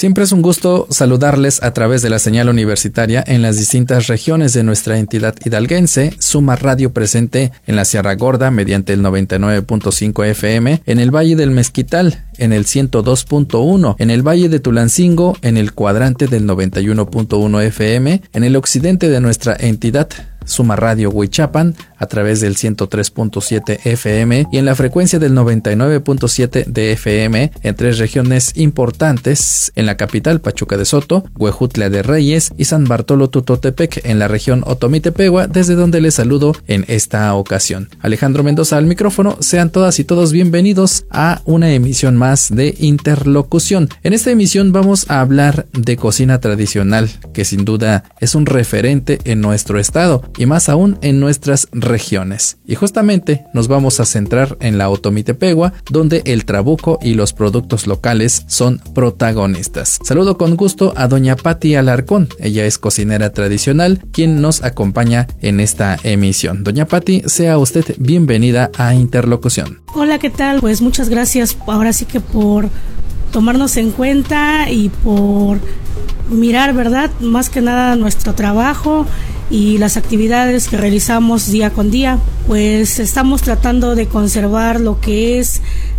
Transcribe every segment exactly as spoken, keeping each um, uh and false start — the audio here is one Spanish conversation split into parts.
Siempre es un gusto saludarles a través de la señal universitaria en las distintas regiones de nuestra entidad hidalguense. Suma Radio presente en la Sierra Gorda mediante el noventa y nueve punto cinco F M, en el Valle del Mezquital en el ciento dos punto uno, en el Valle de Tulancingo en el cuadrante del noventa y uno punto uno F M, en el occidente de nuestra entidad Suma Radio Huichapan a través del ciento tres punto siete F M y en la frecuencia del noventa y nueve punto siete de F M en tres regiones importantes, en la capital Pachuca de Soto, Huejutla de Reyes y San Bartolo Tutotepec en la región Otomitepegua, desde donde les saludo en esta ocasión. Alejandro Mendoza al micrófono. Sean todas y todos bienvenidos a una emisión más de Interlocución. En esta emisión vamos a hablar de cocina tradicional, que sin duda es un referente en nuestro estado y más aún en nuestras regiones. Y justamente nos vamos a centrar en la Otomitepegua, donde el trabuco y los productos locales son protagonistas. Saludo con gusto a doña Pati Alarcón. Ella es cocinera tradicional, quien nos acompaña en esta emisión. Doña Pati, sea usted bienvenida a Interlocución. Hola, ¿qué tal? Pues muchas gracias ahora sí que por tomarnos en cuenta y por mirar, ¿verdad? Más que nada nuestro trabajo y las actividades que realizamos día con día. Pues estamos tratando de conservar lo que es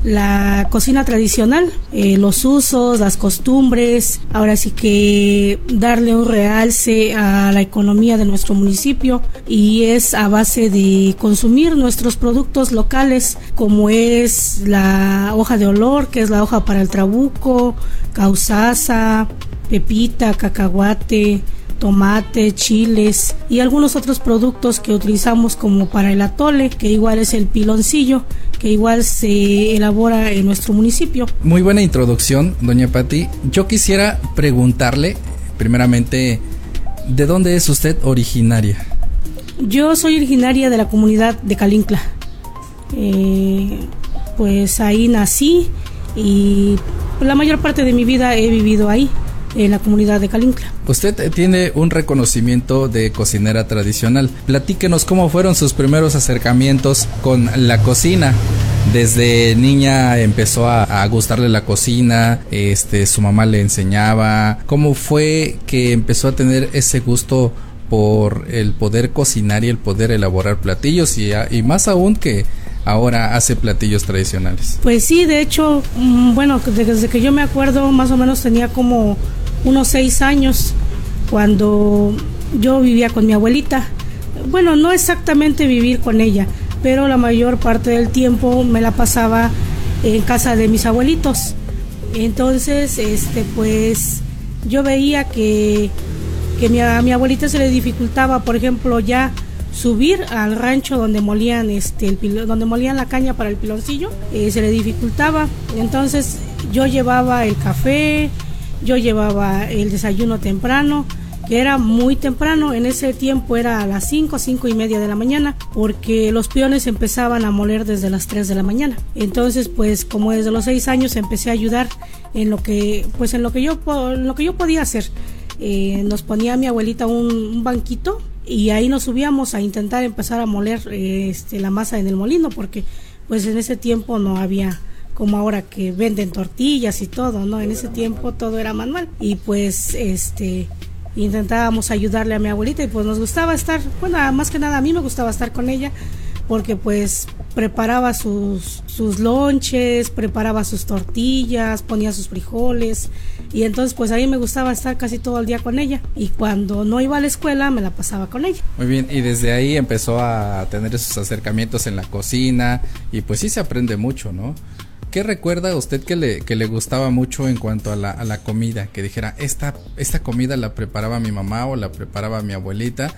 la cocina tradicional, eh, los usos, las costumbres, ahora sí que darle un realce a la economía de nuestro municipio, y es a base de consumir nuestros productos locales, como es la hoja de olor, que es la hoja para el trabuco, causaza, pepita, cacahuate, tomate, chiles y algunos otros productos que utilizamos como para el atole, que igual es el piloncillo, que igual se elabora en nuestro municipio. Muy buena introducción, doña Pati. Yo quisiera preguntarle, primeramente, ¿de dónde es usted originaria? Yo soy originaria de la comunidad de Calincla. Eh, pues ahí nací y la mayor parte de mi vida he vivido ahí, en la comunidad de Calincla. Usted tiene un reconocimiento de cocinera tradicional. Platíquenos cómo fueron sus primeros acercamientos con la cocina. Desde niña empezó a, a gustarle la cocina, este, su mamá le enseñaba. ¿Cómo fue que empezó a tener ese gusto por el poder cocinar y el poder elaborar platillos, y, y más aún que ahora hace platillos tradicionales? Pues sí, de hecho, bueno, desde que yo me acuerdo, más o menos tenía como unos seis años, cuando yo vivía con mi abuelita. Bueno, no exactamente vivir con ella, pero la mayor parte del tiempo me la pasaba en casa de mis abuelitos. Entonces, este, pues, yo veía que, que mi, a mi abuelita se le dificultaba, por ejemplo, ya subir al rancho donde molían este el pilo, donde molían la caña para el piloncillo, eh, se le dificultaba. Entonces yo llevaba el café, yo llevaba el desayuno temprano, que era muy temprano. En ese tiempo era a las cinco, cinco y media de la mañana, porque los peones empezaban a moler desde las tres de la mañana. Entonces, pues, como desde los seis años empecé a ayudar en lo que, pues, en lo que yo, en lo que yo podía hacer. Eh, nos ponía mi abuelita un, un banquito, y ahí nos subíamos a intentar empezar a moler eh, este, la masa en el molino, porque pues en ese tiempo no había como ahora que venden tortillas y todo, ¿no? En ese tiempo todo era manual, y pues este intentábamos ayudarle a mi abuelita, y pues nos gustaba estar, bueno, más que nada a mí me gustaba estar con ella, porque pues preparaba sus, sus lonches, preparaba sus tortillas, ponía sus frijoles, y entonces pues a mí me gustaba estar casi todo el día con ella, y cuando no iba a la escuela me la pasaba con ella. Muy bien, y desde ahí empezó a tener esos acercamientos en la cocina, y pues sí se aprende mucho, ¿no? ¿Qué recuerda usted que le, que le gustaba mucho en cuanto a la, a la comida? Que dijera, esta, esta comida la preparaba mi mamá o la preparaba mi abuelita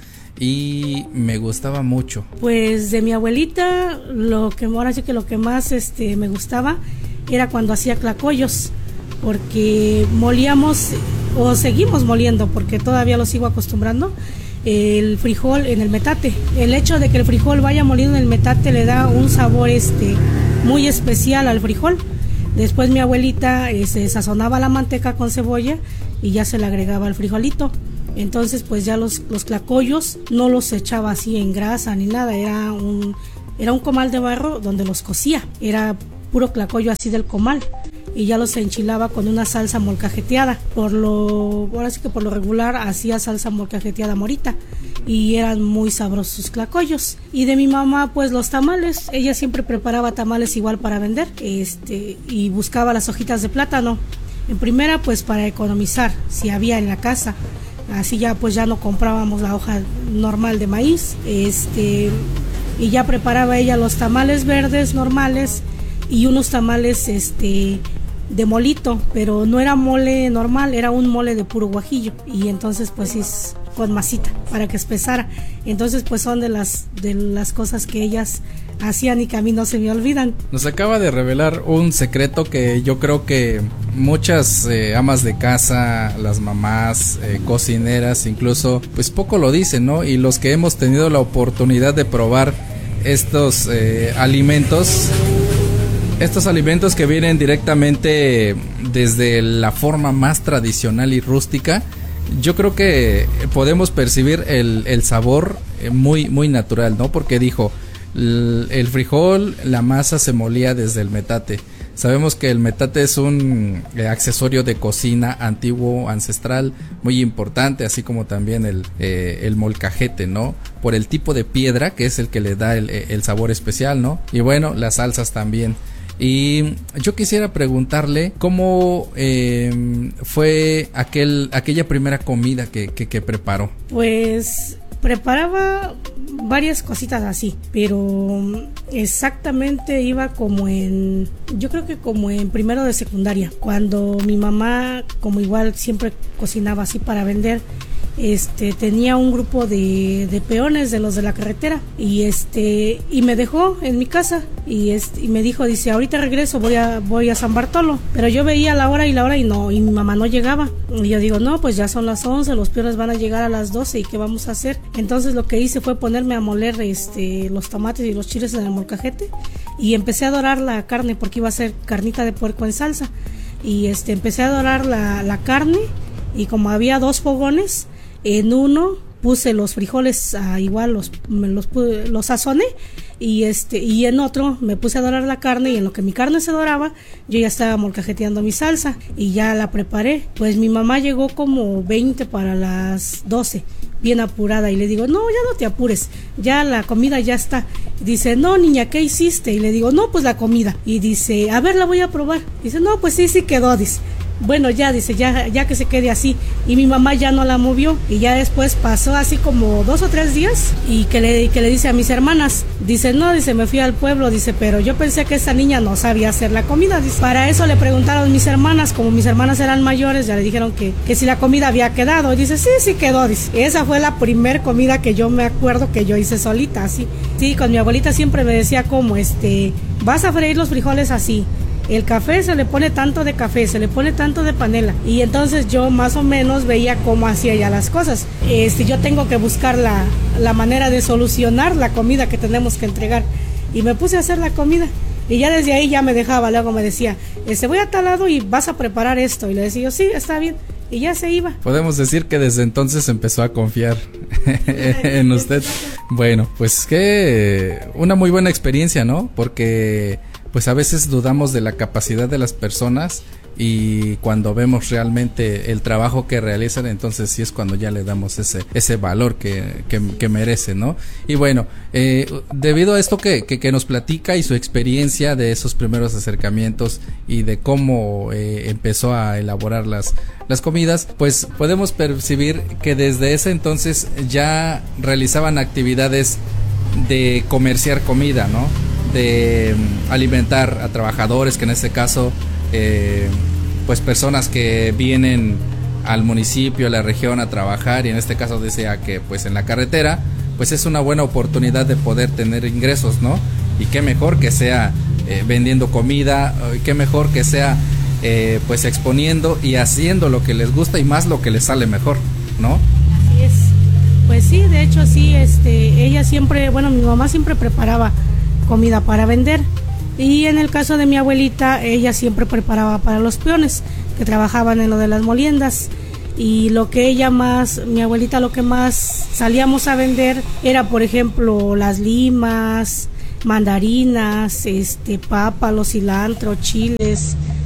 y me gustaba mucho. Pues de mi abuelita, lo que ahora sí que lo que más este me gustaba era cuando hacía tlacoyos, porque molíamos, o seguimos moliendo, porque todavía lo sigo acostumbrando, el frijol en el metate. El hecho de que el frijol vaya molido en el metate le da un sabor este muy especial al frijol. Después mi abuelita eh, se sazonaba la manteca con cebolla y ya se le agregaba el frijolito. Entonces pues ya los, los tlacoyos no los echaba así en grasa ni nada, era un, era un comal de barro donde los cocía, era puro tlacoyo así del comal. y ya los enchilaba con una salsa molcajeteada. Por lo, ahora sí que por lo regular hacía salsa molcajeteada morita y eran muy sabrosos sus tlacoyos. Y de mi mamá, pues los tamales, ella siempre preparaba tamales igual para vender, este, y buscaba las hojitas de plátano. En primera, pues para economizar, si había en la casa. Así ya pues ya no comprábamos la hoja normal de maíz, este, y ya preparaba ella los tamales verdes normales y unos tamales este de molito, pero no era mole normal, era un mole de puro guajillo, y entonces pues es con masita para que espesara. Entonces pues son de las de las cosas que ellas hacían y que a mí no se me olvidan. Nos acaba de revelar un secreto que yo creo que muchas eh, amas de casa, las mamás, eh, cocineras, incluso, pues poco lo dicen, ¿no? Y los que hemos tenido la oportunidad de probar estos eh, alimentos, estos alimentos que vienen directamente desde la forma más tradicional y rústica, yo creo que podemos percibir el, el sabor muy, muy natural, ¿no? Porque dijo, el frijol, la masa se molía desde el metate. Sabemos que el metate es un eh, accesorio de cocina antiguo, ancestral, muy importante, así como también el, eh, el molcajete, ¿no? Por el tipo de piedra que es el que le da el, el sabor especial, ¿no? Y bueno, las salsas también. Y yo quisiera preguntarle cómo eh, fue aquel aquella primera comida que, que, que preparó. Pues preparaba varias cositas así, pero exactamente iba como en, yo creo que como en primero de secundaria, cuando mi mamá, como igual siempre cocinaba así para vender, este tenía un grupo de, de peones de los de la carretera, y este y me dejó en mi casa y este y me dijo, dice, ahorita regreso, voy a voy a San Bartolo, pero yo veía la hora y la hora y no, y mi mamá no llegaba, y yo digo, no, pues ya son las once, los peones van a llegar a las doce, y qué vamos a hacer. Entonces lo que hice fue ponerme a moler este los tomates y los chiles en el molcajete, y empecé a dorar la carne porque iba a ser carnita de puerco en salsa, y este empecé a dorar la, la carne, y como había dos fogones, en uno puse los frijoles, uh, igual los, los, los sazoné, y este y en otro me puse a dorar la carne, y en lo que mi carne se doraba yo ya estaba molcajeteando mi salsa y ya la preparé. Pues mi mamá llegó como veinte para las doce, bien apurada, y le digo, no, ya no te apures, ya la comida ya está. Dice, no, niña, ¿qué hiciste? Y le digo, no, pues la comida. Y dice, a ver, la voy a probar. Dice, no, pues sí, sí quedó, dice. Bueno, ya, dice, ya, ya que se quede así. Y mi mamá ya no la movió, y ya después pasó así como dos o tres días, y que le, que le dice a mis hermanas, dice, no, dice, me fui al pueblo, dice, pero yo pensé que esa niña no sabía hacer la comida, dice. Para eso le preguntaron mis hermanas, como mis hermanas eran mayores, ya le dijeron que, que si la comida había quedado, y dice, sí, sí quedó, dice. Esa fue la primer comida que yo me acuerdo que yo hice solita, así. Sí, con mi abuelita siempre me decía como, este, vas a freír los frijoles así, el café se le pone tanto de café, se le pone tanto de panela, y entonces yo más o menos veía cómo hacía ya las cosas. Este, yo tengo que buscar la, la manera de solucionar la comida que tenemos que entregar, y me puse a hacer la comida, y ya desde ahí ya me dejaba, luego me decía, este, voy a tal lado y vas a preparar esto, y le decía yo, sí, está bien, y ya se iba. Podemos decir que desde entonces empezó a confiar en usted. Bueno, pues que una muy buena experiencia, ¿no? Porque pues a veces dudamos de la capacidad de las personas, y cuando vemos realmente el trabajo que realizan, entonces sí es cuando ya le damos ese ese valor que, que, que merece, ¿no? Y bueno, eh, debido a esto que, que, que nos platica y su experiencia de esos primeros acercamientos y de cómo eh, empezó a elaborar las, las comidas, pues podemos percibir que desde ese entonces ya realizaban actividades de comerciar comida, ¿no? De um, alimentar a trabajadores, que en este caso eh, pues personas que vienen al municipio, a la región a trabajar, y en este caso decía que pues en la carretera pues es una buena oportunidad de poder tener ingresos, ¿no? Y qué mejor que sea eh, vendiendo comida, y qué mejor que sea eh, pues exponiendo y haciendo lo que les gusta, y más lo que les sale mejor, ¿no? Así es. Pues sí, de hecho sí, este, ella siempre, bueno, mi mamá siempre preparaba comida para vender, y en el caso de mi abuelita, ella siempre preparaba para los peones que trabajaban en lo de las moliendas, y lo que ella más, mi abuelita lo que más salíamos a vender era, por ejemplo, las limas, mandarinas, este, papa, los cilantro, chiles,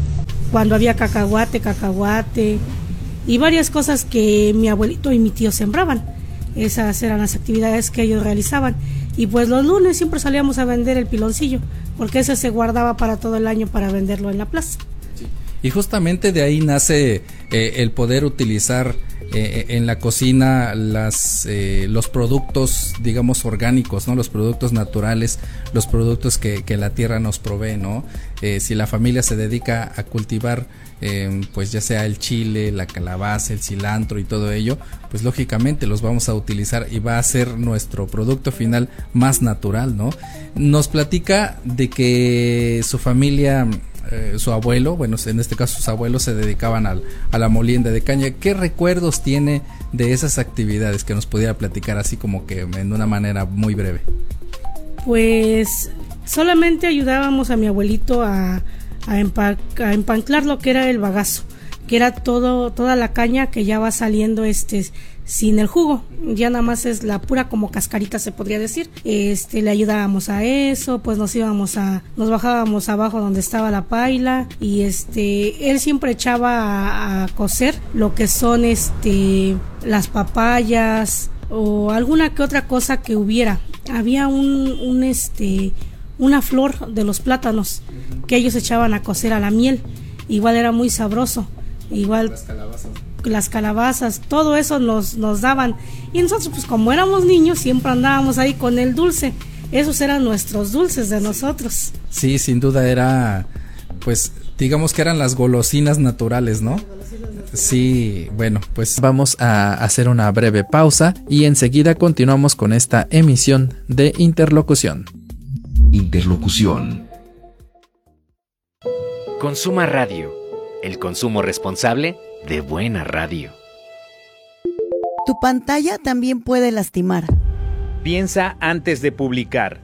cuando había cacahuate, cacahuate y varias cosas que mi abuelito y mi tío sembraban. Esas eran las actividades que ellos realizaban. Y pues los lunes siempre salíamos a vender el piloncillo, porque ese se guardaba para todo el año para venderlo en la plaza. Sí. Y justamente de ahí nace eh, el poder utilizar eh, en la cocina las eh, los productos, digamos, orgánicos, ¿no? Los productos naturales, los productos que, que la tierra nos provee, ¿no? Eh, si la familia se dedica a cultivar Eh, pues ya sea el chile, la calabaza, el cilantro y todo ello, pues lógicamente los vamos a utilizar y va a ser nuestro producto final más natural, ¿no? Nos platica de que su familia, eh, su abuelo, bueno, en este caso sus abuelos se dedicaban al, a la molienda de caña. ¿Qué recuerdos tiene de esas actividades que nos pudiera platicar así como que en una manera muy breve? Pues solamente ayudábamos a mi abuelito a A, empa- a empanclar lo que era el bagazo, que era todo toda la caña que ya va saliendo este sin el jugo, ya nada más es la pura como cascarita, se podría decir. Este le ayudábamos a eso, pues nos íbamos a nos bajábamos abajo donde estaba la paila y este él siempre echaba a, a cocer lo que son este las papayas o alguna que otra cosa que hubiera. Había un un este una flor de los plátanos que ellos echaban a cocer a la miel, igual era muy sabroso, igual las calabazas, las calabazas todo eso nos, nos daban, y nosotros pues como éramos niños siempre andábamos ahí con el dulce, esos eran nuestros dulces de nosotros. Sí, sin duda era, pues digamos que eran las golosinas naturales, ¿no? Sí, bueno, pues vamos a hacer una breve pausa y enseguida continuamos con esta emisión de Interlocución. Interlocución. Consuma Radio, el consumo responsable de buena radio. Tu pantalla también puede lastimar. Piensa antes de publicar.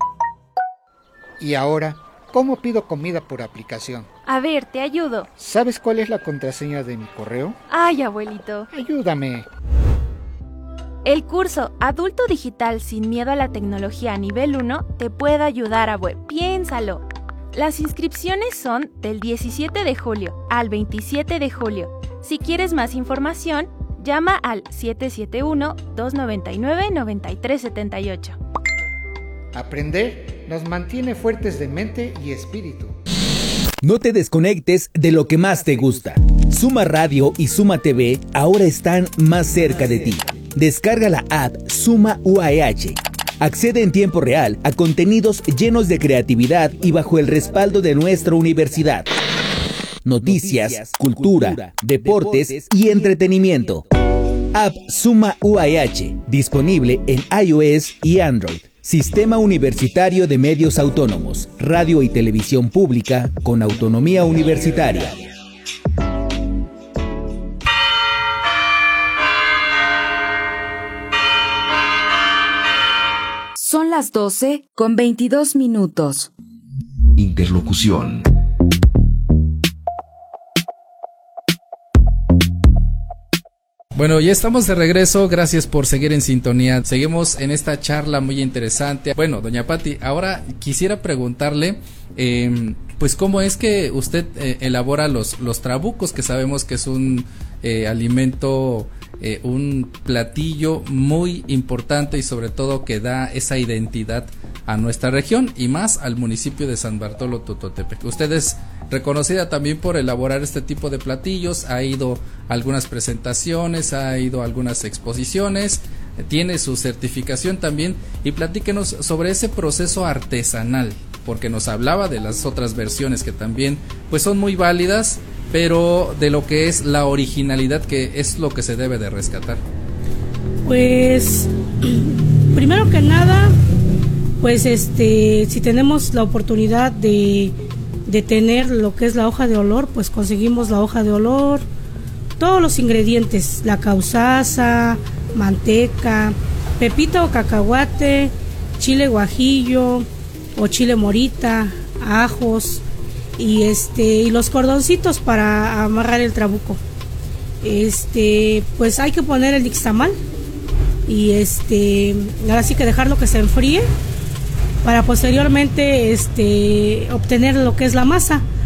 Y ahora, ¿cómo pido comida por aplicación? A ver, te ayudo. ¿Sabes cuál es la contraseña de mi correo? Ay, abuelito. Ayúdame. El curso Adulto Digital sin miedo a la tecnología nivel uno te puede ayudar a web. Piénsalo. Las inscripciones son del diecisiete de julio al veintisiete de julio. Si quieres más información, llama al siete siete uno, dos nueve nueve, nueve tres siete ocho. Aprender nos mantiene fuertes de mente y espíritu. No te desconectes de lo que más te gusta. Suma Radio y Suma T V ahora están más cerca de ti. Descarga la app Suma U A H. Accede en tiempo real a contenidos llenos de creatividad y bajo el respaldo de nuestra universidad. Noticias, cultura, deportes y entretenimiento. App Suma U A H, disponible en iOS y Android. Sistema Universitario de Medios Autónomos, radio y televisión pública con autonomía universitaria. Son las doce con veintidós minutos. Interlocución. Bueno, ya estamos de regreso, gracias por seguir en sintonía. Seguimos en esta charla muy interesante. Bueno, doña Pati, ahora quisiera preguntarle, eh, pues cómo es que usted eh, elabora los, los trabucos, que sabemos que es un eh, alimento, eh, un platillo muy importante y sobre todo que da esa identidad a nuestra región y más al municipio de San Bartolo Tototepec. Usted es reconocida también por elaborar este tipo de platillos, ha ido a algunas presentaciones, ha ido a algunas exposiciones, tiene su certificación también, y platíquenos sobre ese proceso artesanal, porque nos hablaba de las otras versiones que también pues son muy válidas, pero de lo que es la originalidad, que es lo que se debe de rescatar. Pues primero que nada, pues este si tenemos la oportunidad de de tener lo que es la hoja de olor, pues conseguimos la hoja de olor, todos los ingredientes, la causaza, manteca, pepita o cacahuate, chile guajillo o chile morita, ajos y este y los cordoncitos para amarrar el trabuco. Este, pues hay que poner el nixtamal y este ahora sí que dejarlo que se enfríe para posteriormente este obtener lo que es la masa.